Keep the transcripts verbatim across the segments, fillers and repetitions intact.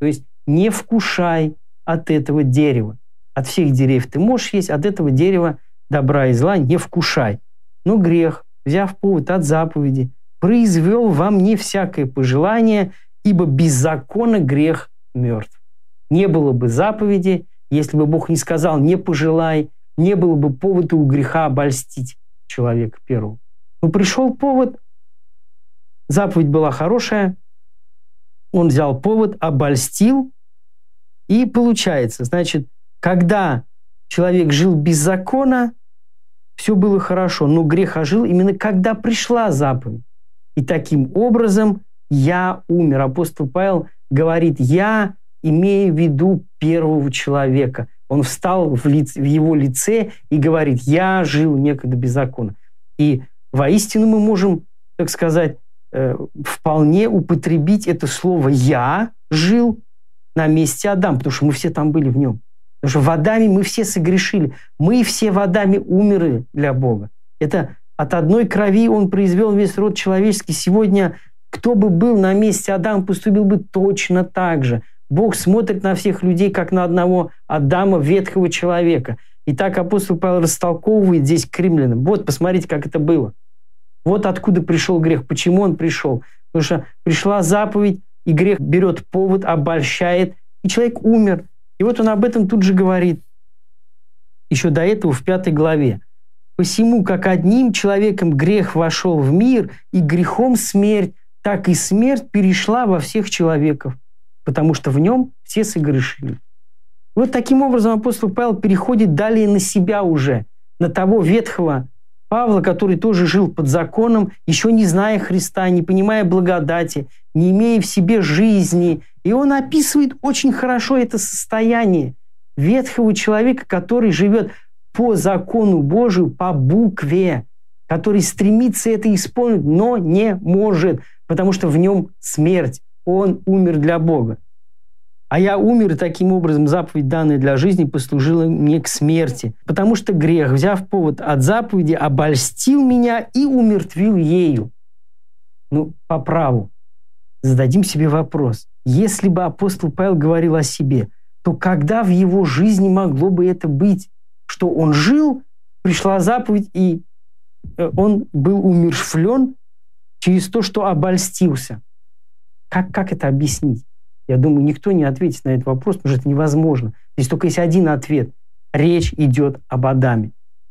То есть не вкушай от этого дерева. От всех деревьев ты можешь есть, от этого дерева добра и зла не вкушай. Но грех, взяв повод от заповеди, произвел во мне всякое пожелание, ибо без закона грех мертв. Не было бы заповеди, если бы Бог не сказал «не пожелай», не было бы повода у греха обольстить человека первого. Но пришел повод, заповедь была хорошая, он взял повод, обольстил, и получается, значит, когда человек жил без закона, все было хорошо, но грех ожил именно когда пришла заповедь. И таким образом я умер. Апостол Павел говорит, я имею в виду первого человека. Он встал в, лице, в его лице и говорит, я жил некогда без закона. И воистину мы можем, так сказать, э, вполне употребить это слово «я жил» на месте Адама, потому что мы все там были в нем. Потому что в Адаме мы все согрешили. Мы все в Адаме умерли для Бога. Это от одной крови он произвел весь род человеческий. Сегодня кто бы был на месте Адама, поступил бы точно так же. Бог смотрит на всех людей, как на одного Адама, ветхого человека. И так апостол Павел растолковывает здесь к римлянам. Вот, посмотрите, как это было. Вот откуда пришел грех, почему он пришел. Потому что пришла заповедь, и грех берет повод, обольщает, и человек умер. И вот он об этом тут же говорит. Еще до этого в пятой главе. «Посему, как одним человеком грех вошел в мир, и грехом смерть, так и смерть перешла во всех человеков, потому что в нем все согрешили». Вот таким образом апостол Павел переходит далее на себя уже, на того ветхого Павла, который тоже жил под законом, еще не зная Христа, не понимая благодати, не имея в себе жизни. И он описывает очень хорошо это состояние ветхого человека, который живет по закону Божию, по букве, который стремится это исполнить, но не может, потому что в нем смерть. Он умер для Бога. А я умер, и таким образом заповедь, данная для жизни, послужила мне к смерти. Потому что грех, взяв повод от заповеди, обольстил меня и умертвил ею. Ну, по праву. Зададим себе вопрос. Если бы апостол Павел говорил о себе, то когда в его жизни могло бы это быть? Что он жил, пришла заповедь, и он был умерщвлен через то, что обольстился. Как, как это объяснить? Я думаю, никто не ответит на этот вопрос, потому что это невозможно. Здесь только есть один ответ. Речь идет об Адаме.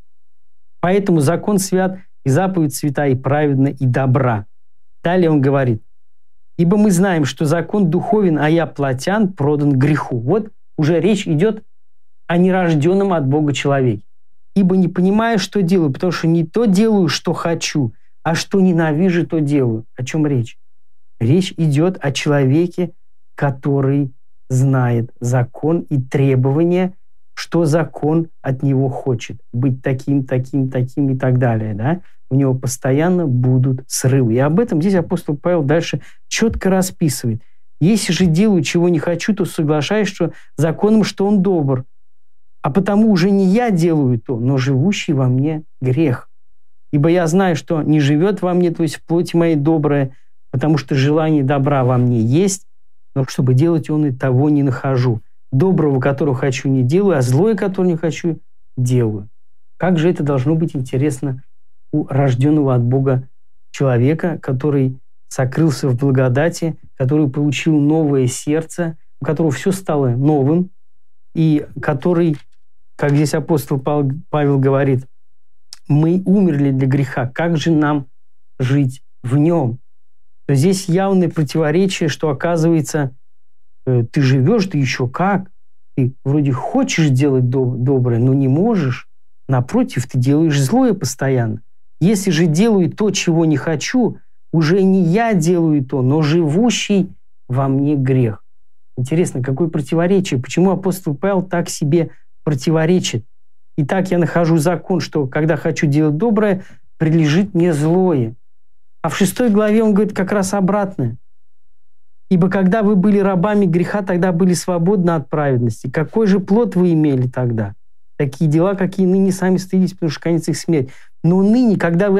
Поэтому закон свят, и заповедь свята, и праведна, и добра. Далее он говорит, ибо мы знаем, что закон духовен, а я плотян, продан греху. Вот уже речь идет о нерожденном от Бога человеке. Ибо не понимаю, что делаю, потому что не то делаю, что хочу, а что ненавижу, то делаю. О чем речь? Речь идет о человеке, который знает закон и требования, что закон от него хочет. Быть таким, таким, таким и так далее. Да? У него постоянно будут срывы. И об этом здесь апостол Павел дальше четко расписывает. Если же делаю, чего не хочу, то соглашаюсь, что законом, что он добр. А потому уже не я делаю то, но живущий во мне грех. Ибо я знаю, что не живет во мне, то есть в плоти моей доброе, потому что желание добра во мне есть, но чтобы делать он и того не нахожу. Доброго, которого хочу, не делаю, а злое, которое не хочу, делаю. Как же это должно быть интересно у рожденного от Бога человека, который сокрылся в благодати, который получил новое сердце, у которого все стало новым, и который, как здесь апостол Павел говорит, мы умерли для греха, как же нам жить в нем? То здесь явное противоречие, что, оказывается, ты живешь, ты еще как, ты вроде хочешь делать доброе, но не можешь. Напротив, ты делаешь злое постоянно. Если же делаю то, чего не хочу, уже не я делаю то, но живущий во мне грех. Интересно, какое противоречие? Почему апостол Павел так себе противоречит? Итак, я нахожу закон, что когда хочу делать доброе, прилежит мне злое. А в шестой главе он говорит как раз обратное. Ибо когда вы были рабами греха, тогда были свободны от праведности. Какой же плод вы имели тогда? Такие дела, какие ныне сами стыдитесь, потому что конец их смерть. Но ныне, когда вы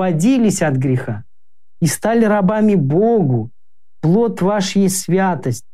освободились от греха и стали рабами Богу, плод ваш есть святость,